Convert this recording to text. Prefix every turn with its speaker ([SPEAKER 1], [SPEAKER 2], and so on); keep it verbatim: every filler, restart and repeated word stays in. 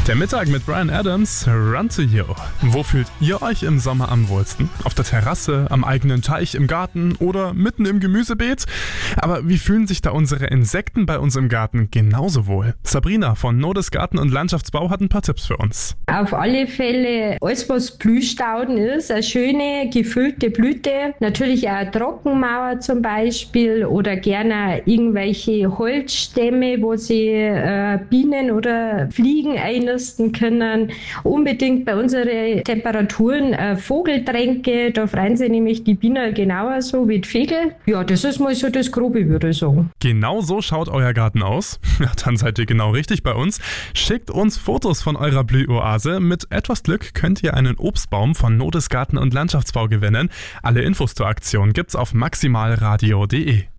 [SPEAKER 1] Der Mittag mit Bryan Adams, Run to You. Wo fühlt ihr euch im Sommer am wohlsten? Auf der Terrasse, am eigenen Teich, im Garten oder mitten im Gemüsebeet? Aber wie fühlen sich da unsere Insekten bei uns im Garten genauso wohl? Sabrina von Nodes Garten- und Landschaftsbau hat ein paar Tipps für uns.
[SPEAKER 2] Auf alle Fälle alles, was Blühstauden ist, eine schöne gefüllte Blüte, natürlich auch eine Trockenmauer zum Beispiel oder gerne irgendwelche Holzstämme, wo sie äh, Bienen oder Fliegen einnisten können. Unbedingt bei unseren Temperaturen äh, Vogeltränke, da freuen sich nämlich die Bienen genauso wie die Vögel. Ja, das ist mal so das Grobe, würde ich sagen.
[SPEAKER 1] Genau so schaut euer Garten aus? Ja, dann seid ihr genau richtig bei uns. Schickt uns Fotos von eurer Blühoase. Mit etwas Glück könnt ihr einen Obstbaum von Nodes Garten- und Landschaftsbau gewinnen. Alle Infos zur Aktion gibt's auf maximalradio punkt de.